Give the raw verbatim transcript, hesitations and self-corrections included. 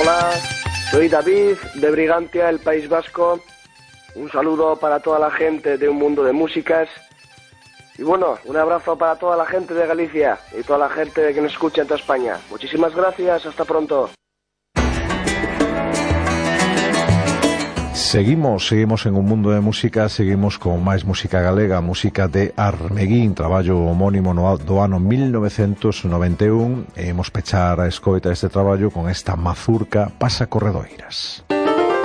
Hola, soy David de Brigantia, el País Vasco. Un saludo para toda la gente de Un Mundo de Músicas. Y bueno, un abrazo para toda la gente de Galicia y toda la gente que nos escucha en toda España. Muchísimas gracias, hasta pronto. Seguimos, seguimos en Un Mundo de Música, seguimos con máis música galega, música de Armeguín, traballo homónimo no do ano mil novecentos noventa e un, e imos pechar a escoita este traballo con esta mazurca Pasa Corredoiras.